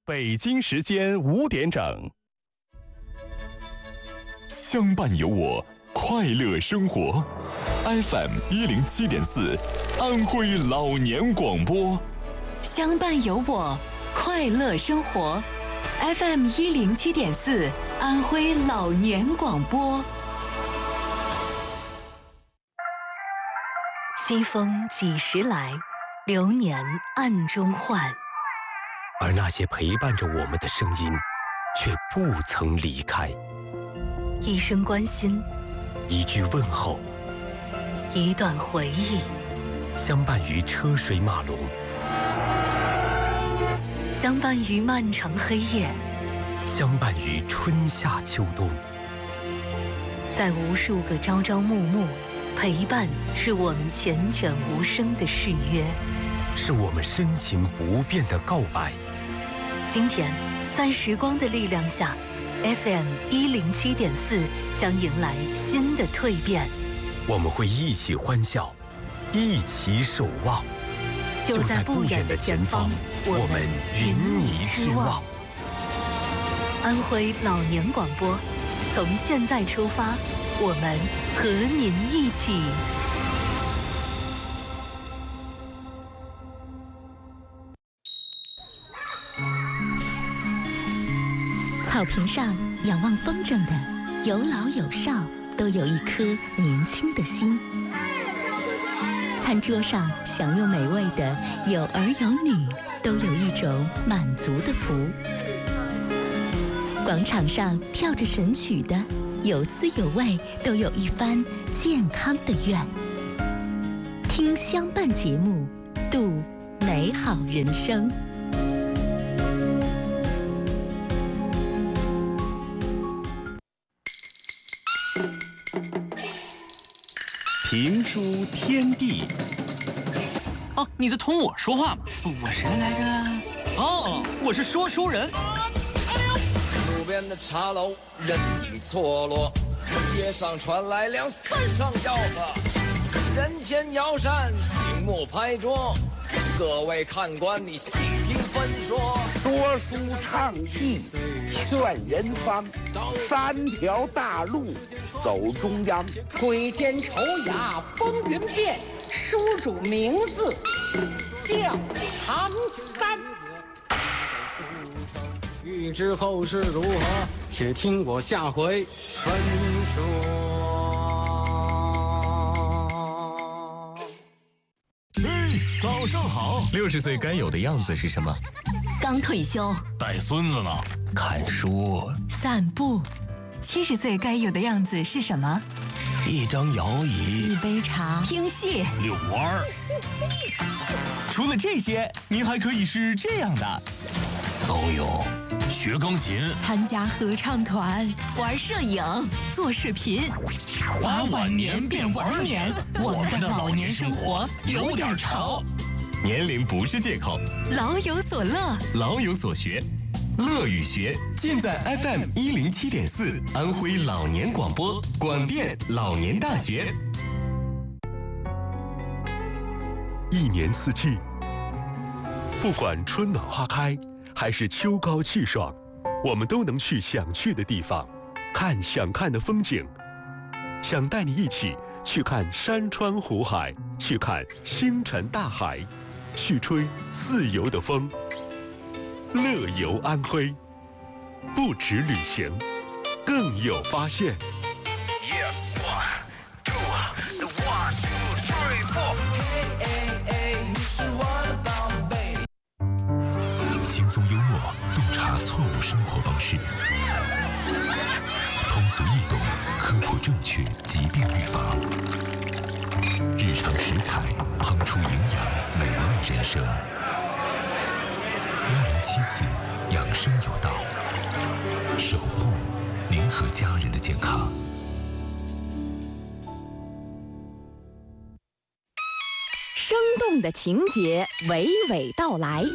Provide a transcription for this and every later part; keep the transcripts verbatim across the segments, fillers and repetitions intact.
北京时间五点整。 相伴有我，快乐生活。F M 一零七点四，安徽老年广播。 相伴有我，快乐生活。F M 一零七点四，安徽老年广播。西风几时来？流年暗中换。 而那些陪伴着我们的声音，却不曾离开。 一声关心， 一句问候， 一段回忆， 相伴于车水马龙， 相伴于漫长黑夜， 相伴于春夏秋冬。 在无数个朝朝暮暮，陪伴是我们缱绻无声的誓约， 是我们深情不变的告白。 今天，在时光的力量下 ，F M 一零七点四将迎来新的蜕变。 我们会一起欢笑，一起守望。 就在不远的前方， 我们云霓之望。 安徽老年广播，从现在出发，我们和您一起。 草坪上仰望风筝的，有老有少，都有一颗年轻的心。餐桌上享用美味的，有儿有女，都有一种满足的福。广场上跳着神曲的，有滋有味，都有一番健康的愿。听相伴节目，度美好人生。 评书天地。 哦，你在同我说话吗？我谁来着？哦，我是说书人。 路边的茶楼人影错落，街上传来两三声吆喝，人前摇扇，醒目拍桌。各位看官，你细听分说。 说书唱戏劝人方，三条大路走中央。 鬼间丑雅风云变，书主名字叫唐三。 欲知后事如何，且听我下回分说。 早上好。六十岁该有的样子是什么？ 刚退休， 带孙子呢，看书， 散步。七十岁该有的样子是什么？ 一张摇椅， 一杯茶，听戏， 遛弯儿。除了这些，您还可以是这样的，都有。学钢琴， 参加合唱团，玩摄影，做视频，把晚年变玩年，我们的老年生活有点潮。 年龄不是借口， 老有所乐， 老有所学，乐与学尽在 F M 一零七点四安徽老年广播广电老年大学。 一年四季，不管春暖花开还是秋高气爽，我们都能去想去的地方，看想看的风景。想带你一起去看山川湖海，去看星辰大海，去吹自由的风。乐游安徽，不止旅行，更有发现。 轻松幽默，洞察错误生活方式，通俗易懂，科普正确，疾病预防。日常食材，烹出营养，美味人生。一零七四，养生有道，守护您和家人的健康。 生动的情节娓娓道来，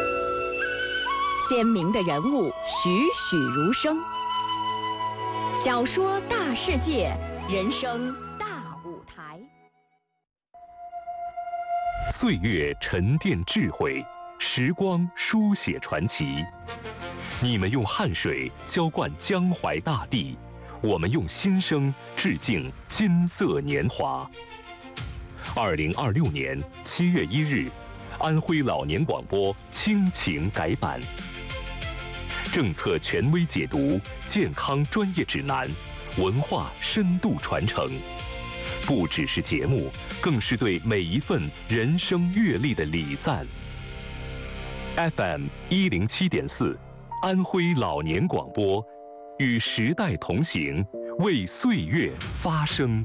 鲜明的人物栩栩如生。小说大世界，人生大舞台。 岁月沉淀智慧， 时光书写传奇。你们用汗水浇灌江淮大地，我们用心声致敬金色年华。二零二六年七月一日，安徽老年广播亲情改版，政策权威解读，健康专业指南，文化深度传承，不只是节目，更是对每一份人生阅历的礼赞。F M 一零七点四，安徽老年广播，与时代同行，为岁月发声。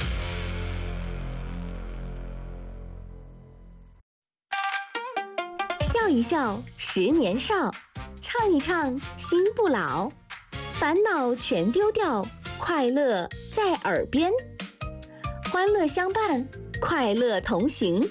笑一笑，十年少；唱一唱，心不老。烦恼全丢掉，快乐在耳边。欢乐相伴，快乐同行。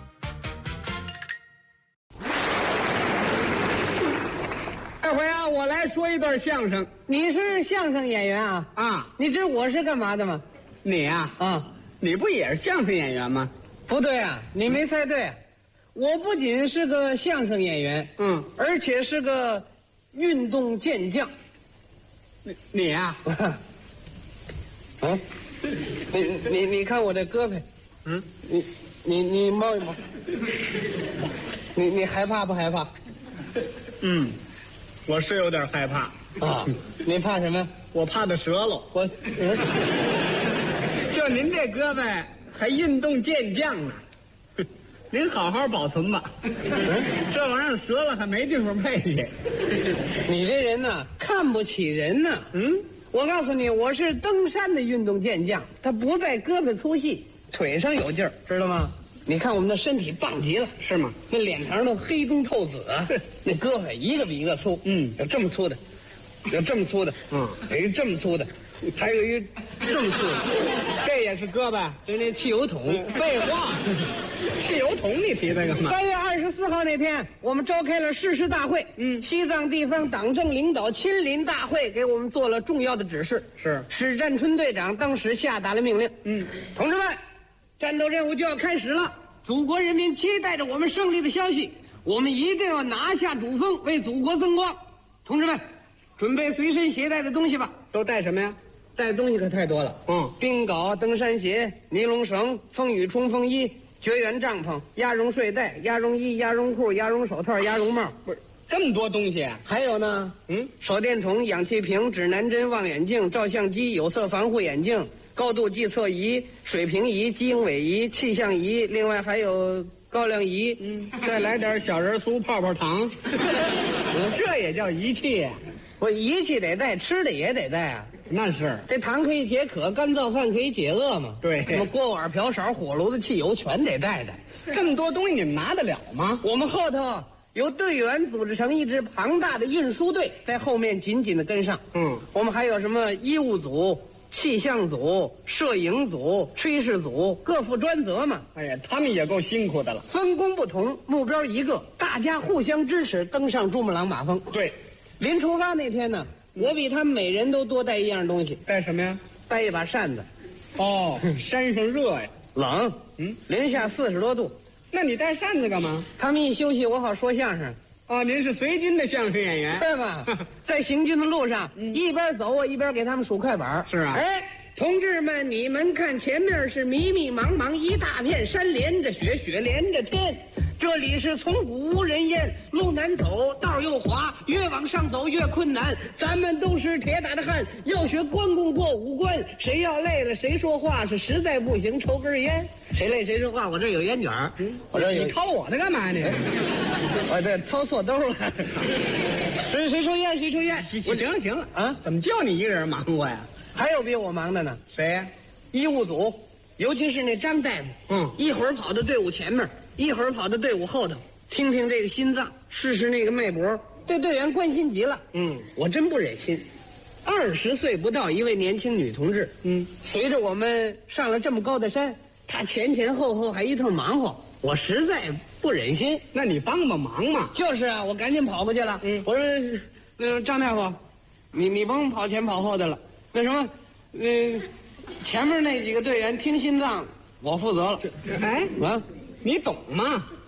这回啊，我来说一段相声。你是相声演员啊？啊，你知我是干嘛的吗？你呀、啊，啊，你不也是相声演员吗？不对啊，你没猜对。我不仅是个相声演员，嗯，而且是个运动健将。你你呀、啊？嗯，你你你看我这胳膊，嗯，你你你摸一摸，你你害怕不害怕？嗯。我是有点害怕啊！您怕什么？我怕它折了。我，嗯、就您这胳膊还运动健将呢，您好好保存吧。嗯、这玩意儿折了还没地方配去。你这人呢，看不起人呢。嗯，我告诉你，我是登山的运动健将，他不在胳膊粗细，腿上有劲儿，知道吗？你看我们的身体棒极了，是吗？那脸庞都黑中透紫啊，那胳膊一个比一个粗，嗯，有这么粗的，有这么粗的，嗯，有一这么粗的，还有一这么粗的，这也是胳膊，就那汽油桶。废话，汽油桶你提它干嘛？三月二十四号那天，我们召开了誓师大会，嗯，西藏地方党政领导亲临大会，给我们做了重要的指示。是，史占春队长当时下达了命令，嗯，同志们。战斗任务就要开始了，祖国人民期待着我们胜利的消息，我们一定要拿下主峰，为祖国增光。同志们，准备随身携带的东西吧。都带什么呀？带东西可太多了。嗯，冰镐、登山鞋、尼龙绳、风雨冲锋衣、绝缘帐篷、鸭绒睡袋、鸭绒衣、鸭绒裤、鸭绒手套、鸭绒帽。不是这么多东西啊？还有呢，嗯，手电筒、氧气瓶、指南针、望远镜、照相机、有色防护眼镜。高度计测仪、水平仪、基因尾仪、气象仪，另外还有高粱仪，嗯，再来点小人酥、泡泡糖，这也叫仪器呀、啊？我仪器得带，吃的也得带啊。那是，这糖可以解渴，干燥饭可以解饿嘛。对，什么锅碗瓢勺、火炉子、汽油全得带的。这么多东西你们拿得了吗？我们后头由队员组织成一支庞大的运输队，在后面紧紧的跟上。嗯，我们还有什么医务组、气象组、摄影组、炊事组，各负专责嘛。哎呀，他们也够辛苦的了。分工不同，目标一个，大家互相支持，登上珠穆朗玛峰。对，临出发那天呢，我比他们每人都多带一样东西。带什么呀？带一把扇子。哦，山上热呀，冷。嗯，零下四十多度。那你带扇子干嘛？他们一休息，我好说相声。哦，您是随军的相声演员，对吧？在行军的路上，嗯、一边走我一边给他们数快板。是啊，哎，同志们，你们看前面是迷迷茫茫一大片山，连着雪，雪连着天。这里是从古无人烟，路难走，道又滑，越往上走越困难。咱们都是铁打的汉，要学关公过五关。谁要累了，谁说话是实在不行，抽根烟。谁累谁说话，我这有烟卷儿。嗯，我这有。你掏我的干嘛呢？我这掏错兜了。谁谁抽烟谁抽烟。我行了行了啊！怎么就你一个人忙活呀？还有比我忙的呢。谁呀？医务组，尤其是那张大夫。嗯，一会儿跑到队伍前面。一会儿跑到队伍后头，听听这个心脏，试试那个脉搏，对队员关心极了。嗯，我真不忍心。二十岁不到一位年轻女同志，嗯，随着我们上了这么高的山，她前前后后还一通忙活，我实在不忍心。那你帮帮忙嘛？就是啊，我赶紧跑过去了。嗯，我说，呃，张大夫，你你甭跑前跑后的了。那什么，呃，前面那几个队员听心脏，我负责了。哎，啊。你懂吗？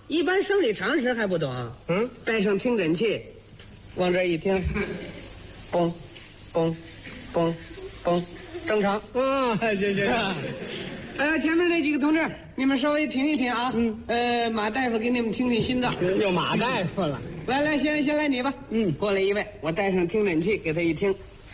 一般生理常识还不懂啊？嗯，戴上听诊器，往这一听，嘣，嘣，嘣，嘣，正常。啊，行行。呃，前面那几个同志，你们稍微停一停啊。嗯。呃，马大夫给你们听听心脏。 又马大夫了。 来来，先先来你吧。嗯。过来一位，我戴上听诊器给他一听。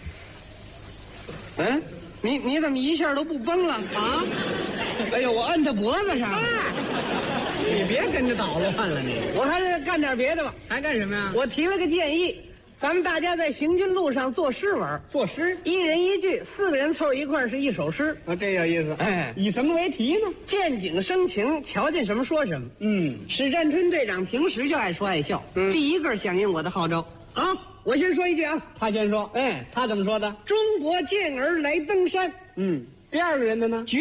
嗯，你你怎么一下都不崩了啊？哎呦，我摁他脖子上了。 你别跟着捣乱了你。 我还是干点别的吧。 还干什么呀？ 我提了个建议。咱们大家在行军路上作诗文， 作诗， 一人一句，四个人凑一块是一首诗。 啊，这有意思。 哎， 以什么为题呢？ 见景生情，瞧见什么说什么。 嗯， 史占春队长平时就爱说爱笑，嗯、第一个响应我的号召。啊，我先说一句啊， 他先说。 哎， 他怎么说的？ 中国健儿来登山。 嗯，第二个人的呢？